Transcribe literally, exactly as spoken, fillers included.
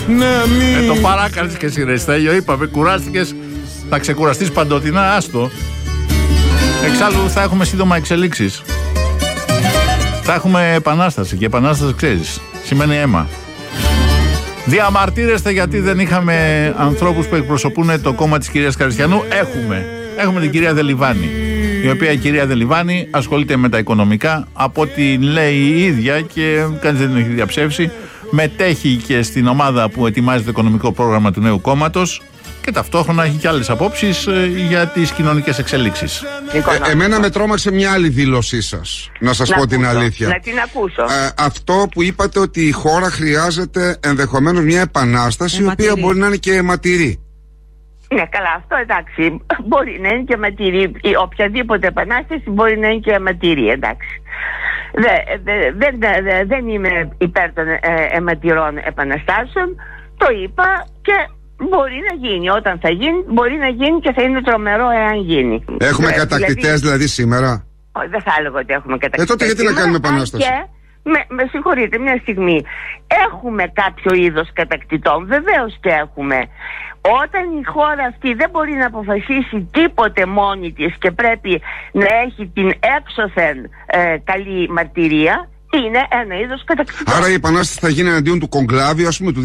Ε, το παράκαλες και εσύ ρε Στέλιο, είπαμε, κουράστηκες, θα ξεκουραστείς παντοτινά, άστο. Εξάλλου θα έχουμε σύντομα εξελίξεις. Θα έχουμε επανάσταση και επανάσταση ξέρεις, σημαίνει αίμα. Διαμαρτύρεστε γιατί δεν είχαμε ανθρώπους που εκπροσωπούν το κόμμα της κυρίας Καριστιανού. Έχουμε. Έχουμε την κυρία Δελιβάνη, η οποία η κυρία Δελιβάνη ασχολείται με τα οικονομικά, από ό,τι λέει η ίδια και κανείς δεν την έχει διαψεύσει. Μετέχει και στην ομάδα που ετοιμάζει το οικονομικό πρόγραμμα του νέου κόμματος και ταυτόχρονα έχει και άλλες απόψεις για τις κοινωνικές εξελίξεις. Ε, εμένα με τρόμαξε μια άλλη δήλωσή σας, να σας να πω ακούσω, την αλήθεια. Να την ακούσω. Ε, αυτό που είπατε ότι η χώρα χρειάζεται ενδεχομένως μια επανάσταση, η οποία μπορεί να είναι και αιματηρή. Ναι, καλά, αυτό εντάξει. Μπορεί να είναι και αιματηρή. Οποιαδήποτε επανάσταση μπορεί να είναι και αιματηρή, εντάξει. Δε, δε, δεν, δε, δεν είμαι υπέρ των ε, αιματηρών επαναστάσεων. Το είπα και μπορεί να γίνει. Όταν θα γίνει, μπορεί να γίνει και θα είναι τρομερό εάν γίνει. Έχουμε ε, κατακτητές δηλαδή, δηλαδή σήμερα. Δεν θα έλεγα ότι έχουμε κατακτητές. Ε, τότε γιατί σήμερα, να κάνουμε επανάσταση. Και, με, με συγχωρείτε μια στιγμή. Έχουμε κάποιο είδος κατακτητών. Βεβαίως και έχουμε. Όταν η χώρα αυτή δεν μπορεί να αποφασίσει τίποτε μόνη της και πρέπει να έχει την έξωθεν ε, καλή μαρτυρία, είναι ένα είδος κατακτητών. Άρα η επανάσταση θα γίνει εναντίον του κογκλάβιου, ας πούμε, του